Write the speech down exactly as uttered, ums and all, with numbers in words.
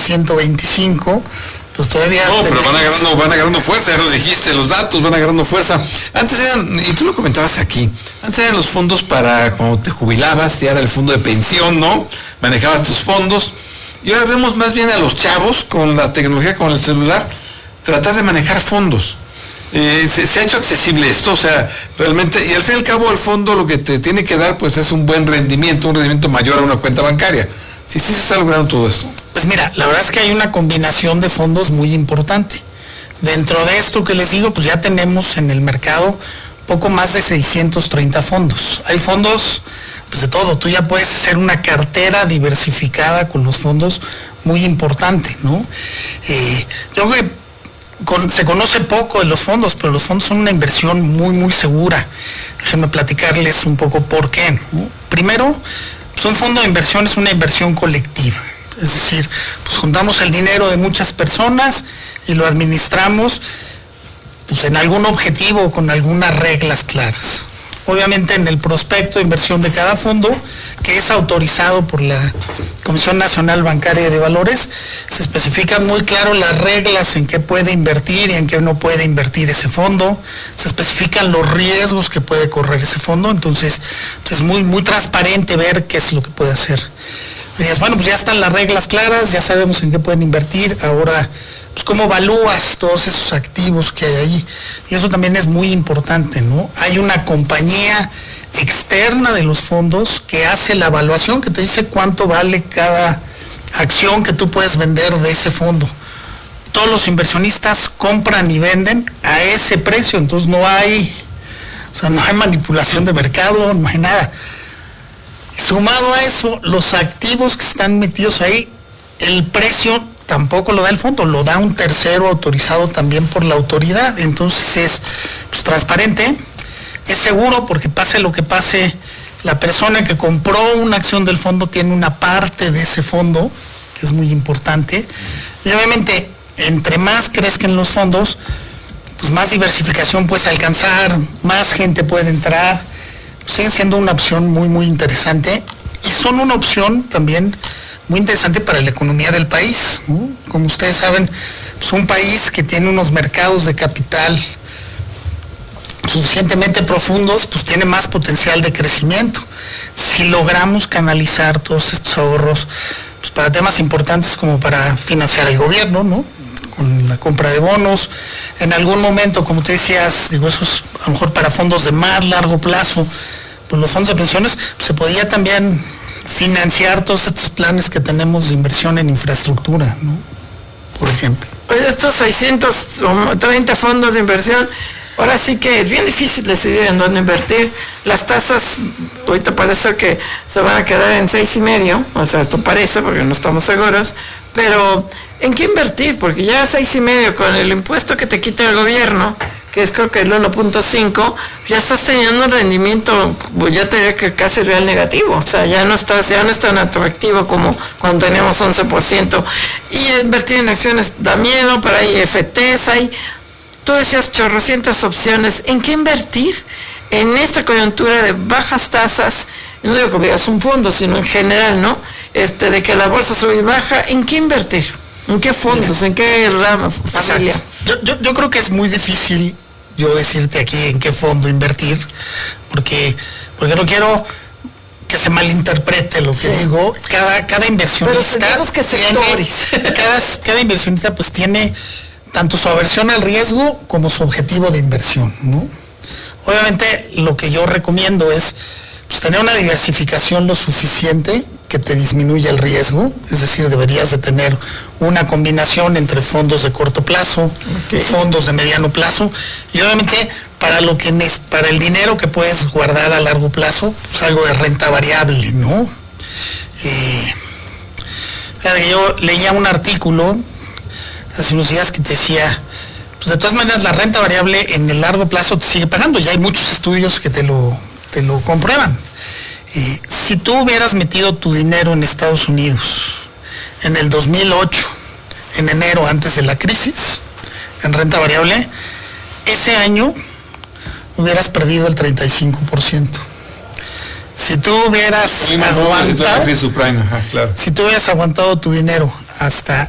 ciento veinticinco, pues todavía... No, pero van agarrando, van agarrando fuerza, ya lo dijiste, los datos van agarrando fuerza. Antes eran, y tú lo comentabas aquí, antes eran los fondos para cuando te jubilabas, ya era el fondo de pensión, ¿no? Manejabas tus fondos, y ahora vemos más bien a los chavos, con la tecnología, con el celular, tratar de manejar fondos. Eh, se, se ha hecho accesible esto, o sea, realmente, y al fin y al cabo el fondo lo que te tiene que dar, pues es un buen rendimiento, un rendimiento mayor a una cuenta bancaria. Sí, sí se está logrando todo esto. Pues mira, la verdad es que hay una combinación de fondos muy importante. Dentro de esto que les digo, pues ya tenemos en el mercado poco más de seiscientos treinta fondos. Hay fondos, pues de todo, tú ya puedes hacer una cartera diversificada con los fondos muy importante, ¿no? Eh, yo creo que con, se conoce poco de los fondos, pero los fondos son una inversión muy, muy segura. Déjenme platicarles un poco por qué, ¿no? Primero, pues un fondo de inversión es una inversión colectiva. Es decir, pues juntamos el dinero de muchas personas y lo administramos pues en algún objetivo o con algunas reglas claras. Obviamente en el prospecto de inversión de cada fondo, que es autorizado por la Comisión Nacional Bancaria de Valores, se especifican muy claro las reglas en qué puede invertir y en qué no puede invertir ese fondo, se especifican los riesgos que puede correr ese fondo, entonces es muy, muy transparente ver qué es lo que puede hacer. Dirías, bueno, pues ya están las reglas claras, ya sabemos en qué pueden invertir, ahora, pues cómo evalúas todos esos activos que hay ahí. Y eso también es muy importante, ¿no? Hay una compañía externa de los fondos que hace la evaluación, que te dice cuánto vale cada acción que tú puedes vender de ese fondo. Todos los inversionistas compran y venden a ese precio, entonces no hay, o sea, no hay manipulación de mercado, no hay nada. Sumado a eso, los activos que están metidos ahí, el precio tampoco lo da el fondo, lo da un tercero autorizado también por la autoridad. Entonces es pues, transparente, es seguro porque pase lo que pase, la persona que compró una acción del fondo tiene una parte de ese fondo, que es muy importante. Y obviamente, entre más crezcan los fondos, pues más diversificación puedes alcanzar, más gente puede entrar. Siguen siendo una opción muy, muy interesante y son una opción también muy interesante para la economía del país, ¿no? Como ustedes saben, pues un país que tiene unos mercados de capital suficientemente profundos, pues tiene más potencial de crecimiento. Si logramos canalizar todos estos ahorros pues para temas importantes como para financiar el gobierno, ¿no? Con la compra de bonos, en algún momento, como tú decías, digo, eso es a lo mejor para fondos de más largo plazo, pues los fondos de pensiones, pues se podía también financiar todos estos planes que tenemos de inversión en infraestructura, ¿no? Por ejemplo. Oye, estos seiscientos treinta fondos de inversión, ahora sí que es bien difícil decidir en dónde invertir. Las tasas, ahorita parece que se van a quedar en seis y medio, o sea, esto parece porque no estamos seguros, pero ¿en qué invertir? Porque ya seis y medio con el impuesto que te quita el gobierno, que es creo que el uno punto cinco, ya estás teniendo un rendimiento, pues ya te diría que casi real negativo, o sea, ya no estás, ya no es tan atractivo como cuando teníamos once por ciento. Y invertir en acciones da miedo, pero hay F Ts, hay, tú decías chorrocientas opciones. ¿En qué invertir en esta coyuntura de bajas tasas? No digo que veas un fondo, sino en general, ¿no? Este, de que la bolsa sube y baja, ¿en qué invertir? ¿En qué fondos? ¿En qué rama familia? Yo, yo, yo creo que es muy difícil yo decirte aquí en qué fondo invertir, porque, porque no quiero que se malinterprete lo que sí. digo. Cada, cada inversionista Pero que tiene, cada, cada inversionista pues tiene tanto su aversión al riesgo como su objetivo de inversión, ¿no? Obviamente lo que yo recomiendo es pues, tener una diversificación lo suficiente que te disminuya el riesgo, es decir, deberías de tener una combinación entre fondos de corto plazo, okay. fondos de mediano plazo, y obviamente para lo que para el dinero que puedes guardar a largo plazo, pues algo de renta variable, ¿no? Eh, yo leía un artículo hace unos días que te decía, pues de todas maneras la renta variable en el largo plazo te sigue pagando, ya hay muchos estudios que te lo, te lo comprueban. Eh, si tú hubieras metido tu dinero en Estados Unidos en el dos mil ocho, en enero, antes de la crisis, en renta variable, ese año hubieras perdido el treinta y cinco por ciento. Si tú hubieras aguantado, si tú hubieras aguantado tu dinero hasta